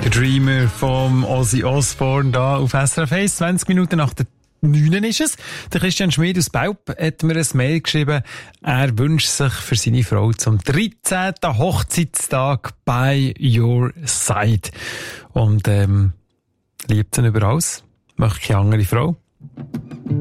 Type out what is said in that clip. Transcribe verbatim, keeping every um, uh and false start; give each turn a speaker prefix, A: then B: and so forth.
A: Der Dreamer vom Ozzy Osbourne da auf S R F eins. zwanzig Minuten nach der neun ist es. Der Christian Schmid aus Baub hat mir ein Mail geschrieben. Er wünscht sich für seine Frau zum dreizehnten Hochzeitstag by your side. Und ähm, liebt sie über alles. Möchte keine andere Frau.